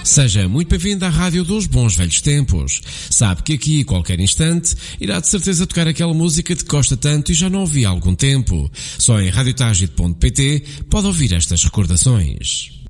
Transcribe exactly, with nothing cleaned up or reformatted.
Seja muito bem-vindo à Rádio dos Bons Velhos Tempos. Sabe que aqui, a qualquer instante, irá de certeza tocar aquela música de que gosta tanto e já não ouvi há algum tempo. Só em rádio tágide ponto pt pode ouvir estas recordações.